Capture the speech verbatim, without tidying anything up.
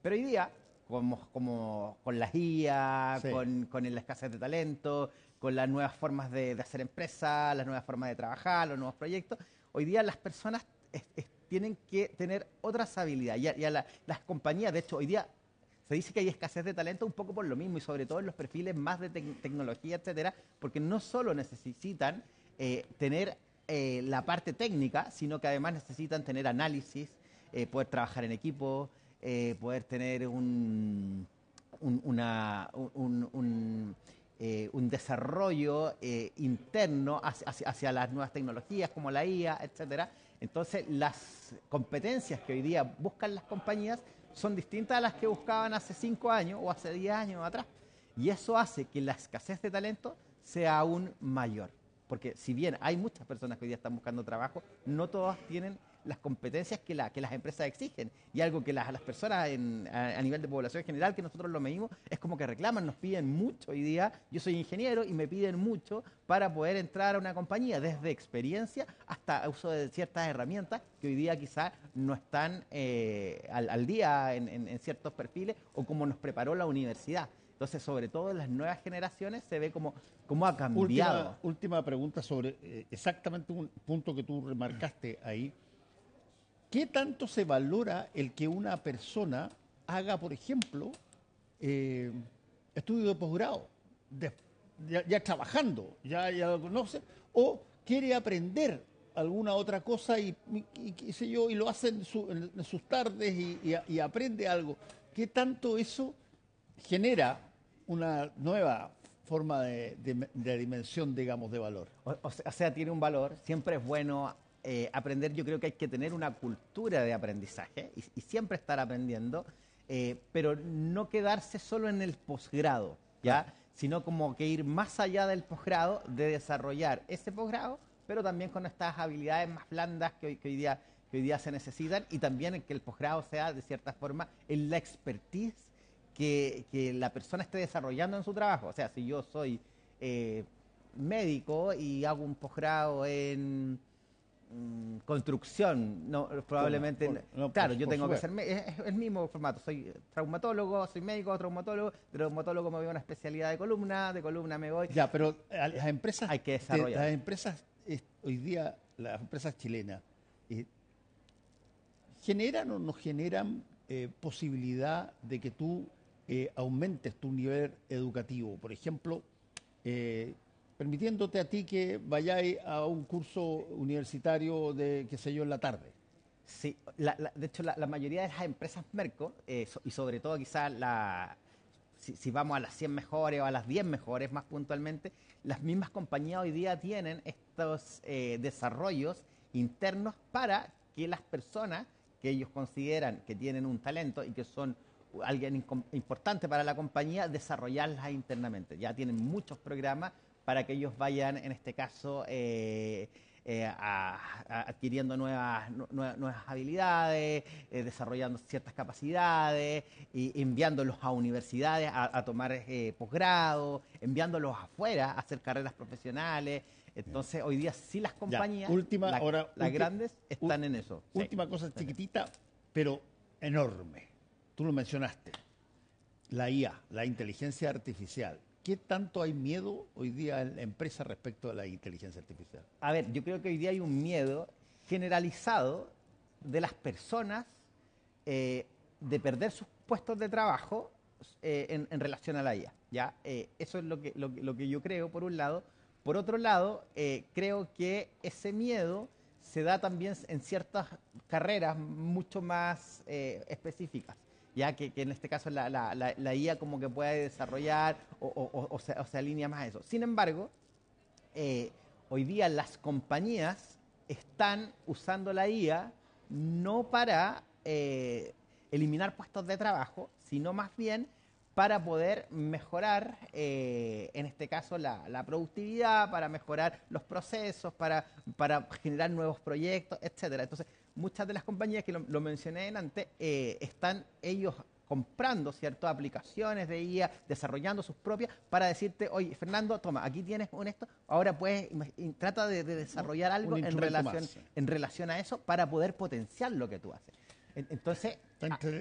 Pero hoy día, como, como con las I A, Sí. con, con la escasez de talento, con las nuevas formas de, de hacer empresa, las nuevas formas de trabajar, los nuevos proyectos, hoy día las personas es- es- tienen que tener otras habilidades. Ya, ya la- las compañías, de hecho, hoy día se dice que hay escasez de talento un poco por lo mismo y sobre todo en los perfiles más de tec- tecnología, etcétera, porque no solo necesitan eh, tener eh, la parte técnica, sino que además necesitan tener análisis, eh, poder trabajar en equipo, eh, poder tener un, un, una, un, un, eh, un desarrollo eh, interno hacia, hacia, hacia las nuevas tecnologías como la I A, etcétera. Entonces, las competencias que hoy día buscan las compañías son distintas a las que buscaban hace cinco años o hace diez años atrás. Y eso hace que la escasez de talento sea aún mayor. Porque si bien hay muchas personas que hoy día están buscando trabajo, no todas tienen las competencias que, la, que las empresas exigen. Y algo que las, las personas en, a, a, nivel de población general, que nosotros lo medimos, es como que reclaman, nos piden mucho hoy día. Yo soy ingeniero y me piden mucho para poder entrar a una compañía, desde experiencia hasta uso de ciertas herramientas que hoy día quizás no están eh, al, al, día en, en, en ciertos perfiles o como nos preparó la universidad. Entonces, sobre todo en las nuevas generaciones, se ve como, como ha cambiado. Última, última pregunta sobre eh, exactamente un punto que tú remarcaste ahí. ¿Qué tanto se valora el que una persona haga, por ejemplo, eh, estudio de posgrado, de- ya, ya trabajando, ya, ya lo conoce, o quiere aprender alguna otra cosa y, y- y qué sé yo, y lo hace en, su- en- en sus tardes y, y- y aprende algo? ¿Qué tanto eso genera una nueva forma de, de- de dimensión, digamos, de valor? O, o sea, o sea, tiene un valor, siempre es bueno eh, aprender. Yo creo que hay que tener una cultura de aprendizaje y, y siempre estar aprendiendo, eh, pero no quedarse solo en el posgrado, Claro. ¿ya? Sino como que ir más allá del posgrado, de desarrollar ese posgrado, pero también con estas habilidades más blandas que hoy, que hoy día, que hoy día se necesitan, y también en que el posgrado sea, de cierta forma, en la expertise que, que la persona esté desarrollando en su trabajo. O sea, si yo soy eh, médico y hago un posgrado en mm, construcción, no, Claro, probablemente, por- no, por, claro, yo por tengo que ser, supuesto. me- es, es el mismo formato, soy traumatólogo, soy médico, traumatólogo, de traumatólogo me voy a una especialidad de columna, de columna me voy, Ya, pero a las empresas, hay que te- las desarrollar. empresas eh, hoy día, las empresas chilenas, eh, ¿generan o no generan eh, posibilidad de que tú eh, aumentes tu nivel educativo? Por ejemplo, eh, permitiéndote a ti que vayáis a un curso universitario de, qué sé yo, en la tarde. Sí, la- la- de hecho la, la mayoría de las empresas Merco, eh, so- y sobre todo quizás la, si, si vamos a las cien mejores o a las diez mejores más puntualmente, las mismas compañías hoy día tienen estos eh, desarrollos internos para que las personas que ellos consideran que tienen un talento y que son alguien incom- importante para la compañía, desarrollarlas internamente. Ya tienen muchos programas para que ellos vayan, en este caso, eh, eh, a- a- adquiriendo nuevas, nu- nuevas, nuevas habilidades, eh, desarrollando ciertas capacidades, y enviándolos a universidades a, a tomar eh, posgrado, enviándolos afuera a hacer carreras profesionales. Entonces, hoy día sí las Ya, compañías, última, la- ahora, las ulti- grandes, u- están en eso. Sí. última cosa chiquitita, pero enorme. Tú lo mencionaste. La I A, la inteligencia artificial. ¿Qué tanto hay miedo hoy día en la empresa respecto a la inteligencia artificial? A ver, yo creo que hoy día hay un miedo generalizado de las personas eh, de perder sus puestos de trabajo eh, en, en relación a la I A. ¿Ya? Eh, eso es lo que, lo, que- lo que yo creo, por un lado. Por otro lado, eh, creo que ese miedo se da también en ciertas carreras mucho más eh, específicas, ya que, que en este caso la, la- la- la I A como que puede desarrollar o, o- o- o se, o se alinea más a eso. Sin embargo, eh, hoy día las compañías están usando la I A no para eh, eliminar puestos de trabajo, sino más bien para poder mejorar, eh, en este caso, la, la productividad, para mejorar los procesos, para, para generar nuevos proyectos, etcétera. Entonces, muchas de las compañías que lo, lo mencioné antes, eh, están ellos comprando ciertas aplicaciones de I A, desarrollando sus propias, para decirte, oye, Fernando, toma, aquí tienes un esto, ahora puedes, imag- y trata de, de desarrollar algo Un en instrumento relación, más. en relación a eso para poder potenciar lo que tú haces. En- Entonces, Está a- entre-